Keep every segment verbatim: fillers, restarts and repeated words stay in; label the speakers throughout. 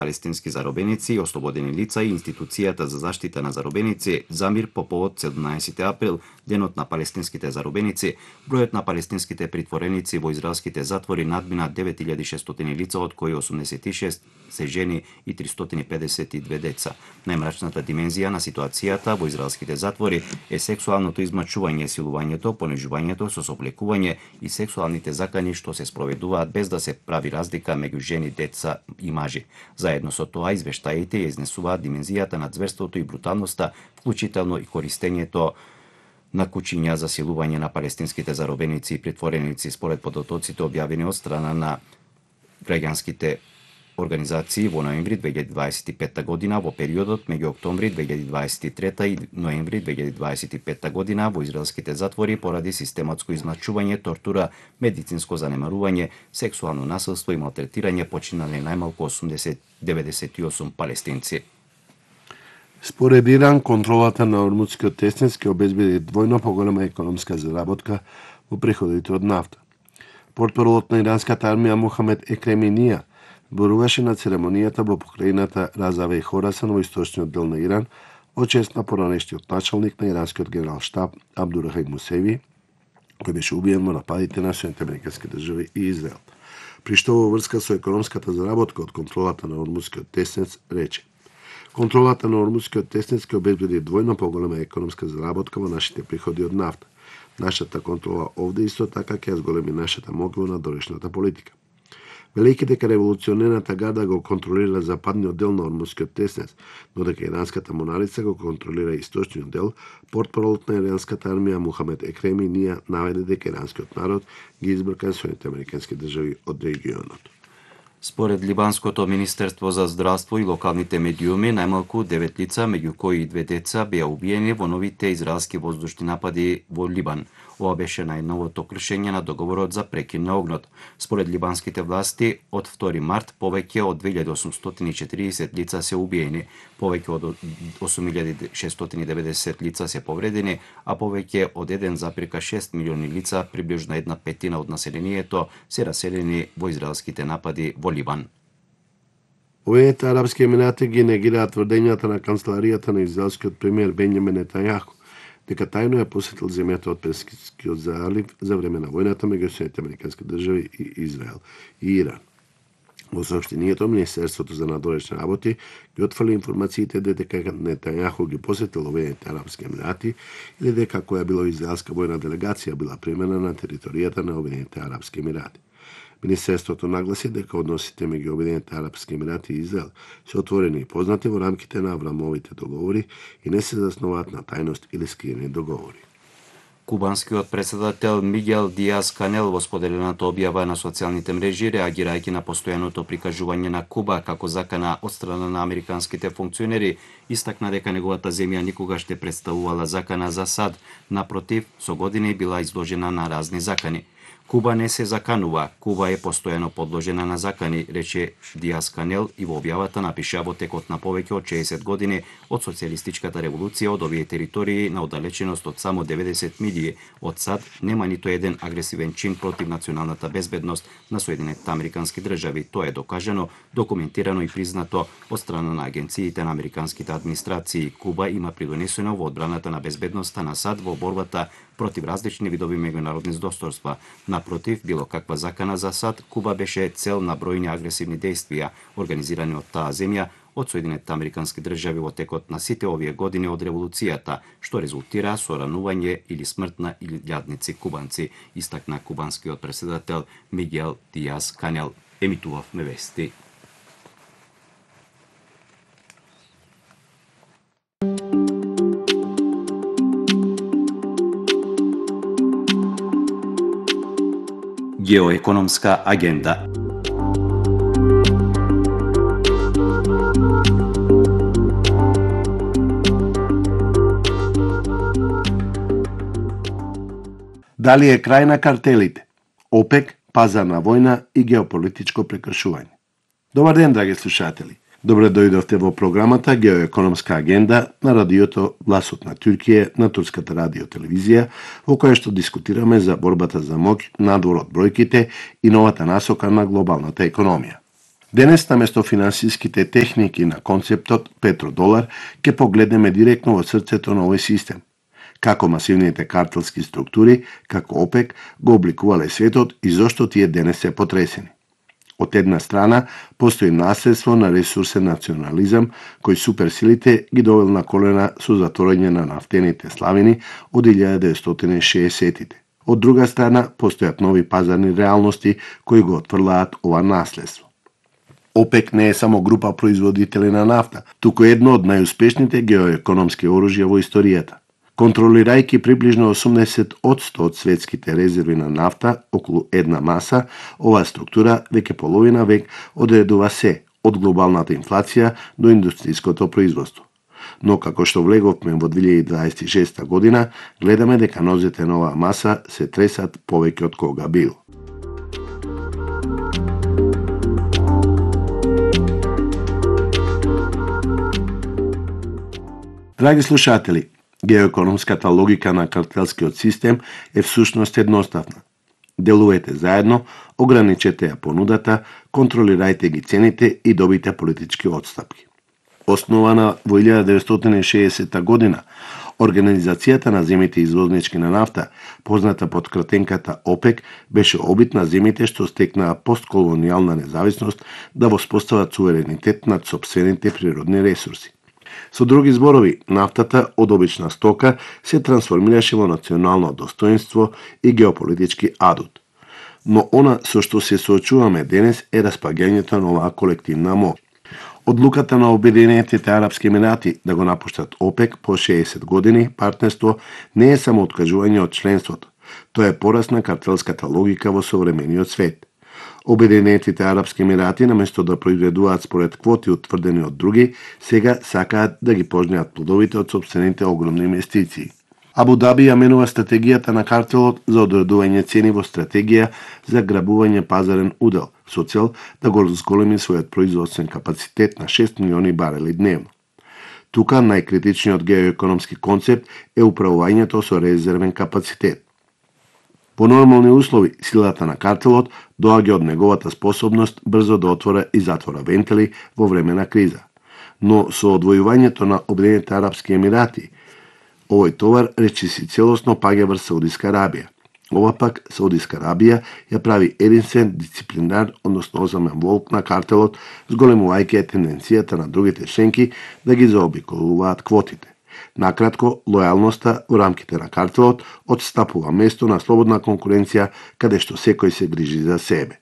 Speaker 1: палестински заробеници, ослободени лица и институцијата за заштита на заробеници за мир по повод седумнаесети април, денот на палестинските заробеници, бројот на палестинските притвореници во израелските затвори надмина девет илјади и шестстотини лица, од кои осумдесет и шест се жени и тристоти и педесет и две деца. Најмрачната димензија на ситуацијата во израелските затвори е сексуалното измачување, силувањето, понижувањето со собликување и сексуалните закани што се спроведуваат без да се прави разлика меѓу жени, деца и мажи. Заедно со тоа, извештаите ја изнесуваат димензијата на зверството и бруталноста, вклучително и користењето на кучиња за силување на палестинските заробеници и притвореници, според податоците објавени од страна на граѓанските организации во ноември две илјади дваесет и петта година. Во периодот меѓу октомври две илјади дваесет и трета и ноември две илјади дваесет и петта година во израелските затвори поради систематско измачување, тортура, медицинско занемарување, сексуално насилство и малтретирање починале најмалку осумдесет до деветдесет и осум палестинци.
Speaker 2: Според Иран, контролата на Ормудскиот тесниц ќе обезбеди двојно поголема економска заработка во приходите од нафта. Портпаролот на иранската армија Мухамед Екреминија зборуваше на церемонијата во покрајината Разава и Хорасан во источниот дел на Иран во чест на поранешниот началник на иранскиот генерал-штаб Абдурахим Мусеви, кој беше убиен во нападите на Соединетите американски држави и Израел. При што во врска со економската заработка од контролата на Ормудскиот тесниц рече: контролата на Ормудскиот тесниц ќе обезбеди двојно поголема економска заработка во нашите приходи од нафта. Нашата контрола овде исто така ќе зголеми нашата моќ во надорешната политика. Велики дека револуционерната гарда го контролира западниот дел на Ормудскиот тесниц, но дека иранската монарица го контролира источниот дел, портпаролот на иранската армија Мухамед Екреми Нија наведе дека иранскиот народ ги избрка Соединетите американски држави од регионот.
Speaker 1: Според Либанското министерство за здравство и локалните медиуми, најмалку девет лица, меѓу кои и две деца, беа убиени во новите израелски воздушни напади во Либан. Ова беше најновото кршење на договорот за прекин на огнот. Според либанските власти, од втори март повеќе од две илјади осумстотини и четиридесет лица се убиени, повеќе од осум илјади шестстотини и деветдесет лица се повредени, а повеќе од еден запирка шест милиони лица, приближно една петина од населението, се раселени во израелските напади во Либан.
Speaker 2: Обединетите арапски емирати ги негираат тврдењата на канцеларијата на израелскиот премиер Бенјамин Нетањаху дека тајно ја посетил земјата од Перскиот залив за време на војната меѓу Соединетите американски држави и Израел и Иран. Во соопштението, Министерството за надорешни работи ги отфрли информациите дека Нетањаху ги посетил Обединетите арапски емирати или дека која било израелска војна делегација била примена на територијата на Обединетите арапски емирати. Министерството нагласи дека односите меѓу Обединетите арапски емирати и Израел се отворени и познати во рамките на Аврамовите договори и не се заснуваат на тајност или скриени договори.
Speaker 1: Кубанскиот председател Мигел Диаз Канел во споделената објава на социјалните мрежи, реагирајќи на постојаното прикажување на Куба како закана од страна на американските функционери, истакна дека неговата земја никогаш не представувала закана за САД, напротив, со години била изложена на разни закани. Куба не се заканува, Куба е постојано подложена на закани, рече Диаз Канел и во објавата напиша: во текот на повеќе од шеесет години од социјалистичката револуција од овие територии на оддалеченост од само деветдесет милји од САД нема ниту еден агресивен чин против националната безбедност на Соединетите американски држави. Тоа е докажано, документирано и признато од страна на агенциите на американските администрации. Куба има придонесено во одбраната на безбедноста на САД во борбата против различни видови меѓународни здосторства. Напротив, било каква закана за САД, Куба беше цел на бројни агресивни действија, организирани од таа земја од Соединетите американски држави во текот на сите овие години од револуцијата, што резултира со ранување или смрт на илјадници кубанци, истакна кубанскиот председател Мигел Диаз Канел. Емитувавме вести. Геоекономска агенда.
Speaker 2: Дали е крај на картелите? ОПЕК, пазарна војна и геополитичко прекршување. Добар ден, драги слушатели. Добре дојдовте во програмата Геоекономска агенда на радиото Гласот на Туркија на турската радиотелевизија, во која што дискутираме за борбата за моќ надвор од бројките и новата насока на глобалната економија. Денес, наместо финансиските техники на концептот петродолар, ќе погледнеме директно во срцето на овој систем. Како масивните картелски структури, како ОПЕК, го обликувале светот и зошто тие денес се потресени. Од една страна, постои наследство на ресурсен национализам, кој суперсилите ги довел на колена со затворање на нафтените славини од илјада деветстотини и шеесеттите. Од друга страна, постојат нови пазарни реалности кои го отфрлаат ова наследство. ОПЕК не е само група производители на нафта, туку едно од најуспешните геоекономски оружја во историјата. Контролирајќи приближно осумдесет одсто од светските резерви на нафта околу една маса, оваа структура веќе половина век одредува се, од глобалната инфлација до индустријското производство. Но како што влеговме во две илјади дваесет и шеста година, гледаме дека нозете на оваа маса се тресат повеќе од кога било. Драги слушатели, геоекономската логика на картелскиот систем е всушност едноставна. Делувате заедно, ограничете ја понудата, контролирајте ги цените и добите политички отстапки. Основана во илјада деветстотини и шеесета година, Организацијата на земите извознички на нафта, позната под кратенката ОПЕК, беше обид на земите што стекнаа постколонијална независност да воспостават суверенитет над сопствените природни ресурси. Со други зборови, нафтата од обична стока се трансформираше во национално достоинство и геополитички адут. Но она со што се соочуваме денес е распаѓањето на оваа колективна моќ. Одлуката на Обединетите Арапски Емирати да го напуштат ОПЕК по шеесет години партнерство не е само откажување од членството, тоа е порас на картелската логика во современиот свет. Обединетите Арапски Емирати, наместо да произведуваат според квоти утврдени од други, сега сакаат да ги пожнеат плодовите од собствените огромни инвестиции. Абу Даби ја менува стратегијата на картелот за одредување цени во стратегија за грабување пазарен удел, со цел да го зголеми својот производствен капацитет на шест милиони барели дневно. Тука најкритичниот геоекономски концепт е управувањето со резервен капацитет. Во нормални услови, силата на картелот доаѓа од неговата способност брзо да отвора и затвора вентили во време на криза. Но со одвојувањето на Обединетите Арапски Емирати, овој товар речиси целосно паѓа врз Саудиска Арабија. Ова пак Саудиска Арабија ја прави единствен дисциплинар, односно озамен волк на картелот, зголемувајќи тенденцијата на другите членки да ги заобиколуваат квотите. Накратко, лојалноста во рамките на картелот отстапува место на слободна конкуренција каде што секој се грижи за себе.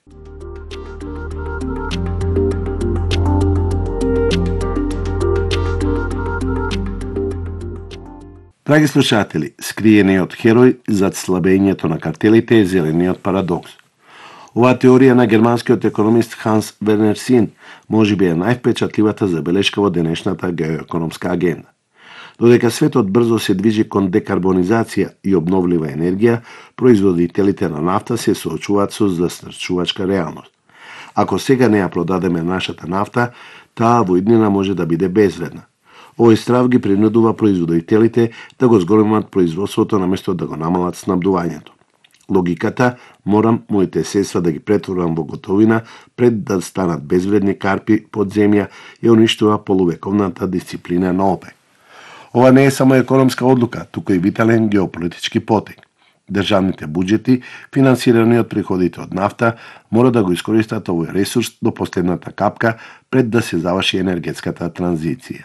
Speaker 2: Драги слушатели, скриениот херој зад слабењето на картелите е зелениот парадокс. Оваа теорија на германскиот економист Ханс Вернер Син можеби е највпечатливата забелешка во денешната геоекономска агенда. Додека светот брзо се движи кон декарбонизација и обновлива енергија, производителите на нафта се соочуваат со застрашувачка реалност. Ако сега не ја продадеме нашата нафта, таа во иднина може да биде безвредна. Овој страв ги принудува производителите да го зголемат производството наместо да го намалат снабдувањето. Логиката, морам моите средства да ги претворам во готовина пред да станат безвредни карпи под земја, ја уништува полувековната дисциплина на ОПЕК. Ова не е само економска одлука, туку и витален геополитички потек. Државните буџети, финансирани од приходите од нафта, мора да го искористат овој ресурс до последната капка пред да се заврши енергетската транзиција.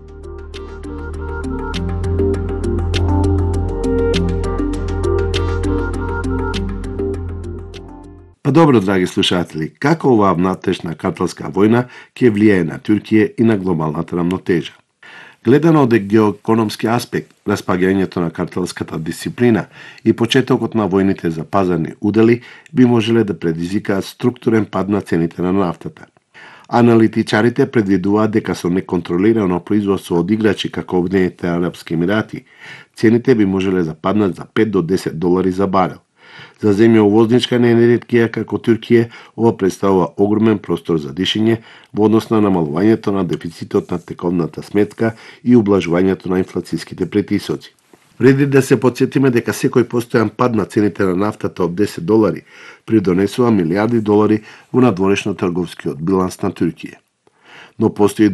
Speaker 2: Па добро, драги слушатели, како оваа внатрешна картелска војна ќе влијае на Туркија и на глобалната рамнотежа? Гледано од геоекономски аспект, распаѓањето на картелската дисциплина и почетокот на војните за пазарни удели би можеле да предизвикаат структурен пад на цените на нафтата. Аналитичарите предвидуваат дека со неконтролирано производство од играчи како Обединетите Арапски Емирати, цените би можеле да паднат за пет до десет долари за барел. За земја увозничка на енергија како Туркија, ова представува огромен простор за дишење во однос на намалувањето на дефицитот на тековната сметка и ублажувањето на инфлацијските притисоци. Вреди да се подсетиме дека секој постојан пад на цените на нафтата од десет долари придонесува милиарди долари во надворешно трговскиот биланс на Туркија. Но постои